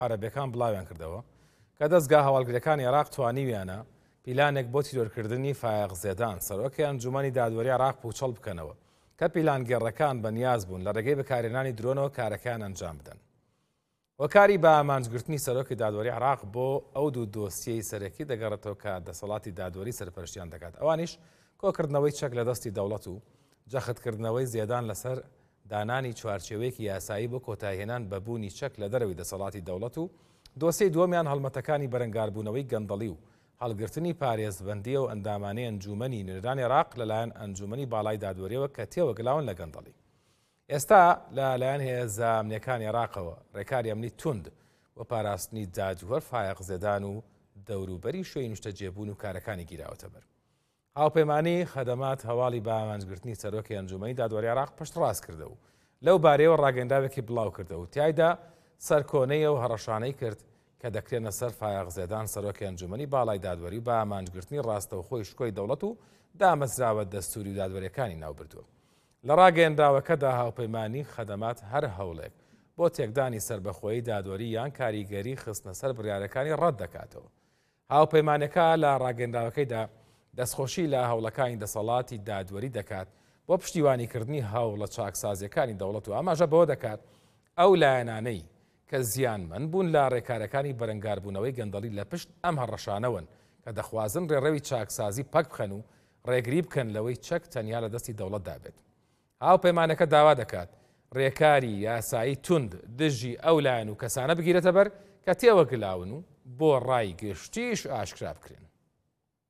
عەرەبیەکان بڵاویان کردەوە کە دەستگا هەواڵگرەکانی عێراق توانیویانە پیلانێک بۆ تیرۆرکردنی فایق زێدان سەرۆکی ئەنجومەنی دادوەری عێراق پوچەڵ بکەنەوە کە پیلانگێڕەکان بەنیاز بوون لە ڕێگەی بەکارهێنانی درۆنەوە کارەکان ئەنجام بدەن. وەکاری بە ئامانجگرتنی سەرۆکی دادوەری عێراق بۆ ئەو دوو دۆسیەی سەرەکی دەگەڕێتەوە کە دەسەڵاتی دادوەری سەرپەرشتیان دەکات. ئەوانیش کۆکردنەوەی چەک لە دەستی دەوڵەت و جەختکردنەوەی زێدان لەسەر دانانی چوارچێوەیەکی یاسایی بۆ کۆتایهێنان بەبوونی چەک لە دەرەوەی دەسەڵاتی دەوڵەت و دۆسیەی دووەمیان هەڵمەتەکانی بەرەنگاربوونەوەی گەندەڵی و هەڵگرتنی پارێزبەندیە و ئەندامانەی ئەنجومەنی نێرانی عێراق لەلایەن ئەنجومەنی باڵای دادوەریەوە کە تێوەگلاون لە گەندەڵی. ئێستا لەلایەن هێزە ئەمنیەکانی عێراقەوە ڕێکاری ئەمنی توند و پاراستنی دادوەر فایق زێدان و دەوروبەری شوێی نیشتەجێبوون و کارەکانی گیراوەتە بەر. هاوپەیمانی خەدەمات هەواڵی بە ئامانجگرتنی سەرۆکی ئەنجومەنی دادوەری عێراق پشتڕاست کردە و لەو بارەیەوە ڕاگەنداوێکی بڵاو کردە و تیایدا سەرکۆنەیە و هەڕەشانەی کرد کە دەکرێنە سەر فایق زێدان سەرۆکی ئەنجومەنی باڵای دادوەری و بە ئامانجگرتنی ڕاستەوخۆی شکۆی دەوڵەت و دامەزراوە دەستوری و دادوەریەکانی ناوبردووە. لە ڕاگەیەندراوەکەدا هاوپەیمانی خەدەمات هەر هەوڵێک بۆ تێکدانی سربەخۆیی دادوەری یان کاریگەری خستنە سەر بڕیارەکانی ڕەت دەکاتەوە. هاوپەیمانەکە لە ڕاگەیەندراوەکەیدا دەستخۆشی لە هەوڵەکانی دەسەڵاتی دادوەری دەکات بۆ پشتیوانیکردنی هەوڵە چاکسازیەکانی دەوڵەت و ئاماژە بەوە دەکات ئەو لایەنانەی کە زیانمەند بوون لە ڕێکارەکانی بەرەنگاربوونەوەی گەندەڵی لە پشت ئەم هەڕەشانەوەن کە دەخوازن ڕێڕەوی چاکسازی پەک بخەن و ڕێگری بکەن لەوەی چەک تەنیا لە دەستی دەوڵەتدا بێت. هاوپەیمانەکە داوا دەکات ڕێکاری یاسایی توند دژی ئەو لایەن و کەسانە بگیرێتە بەر کە تێوەگلاون و بۆ ڕای گشتیش ئاشکرا بکرێن.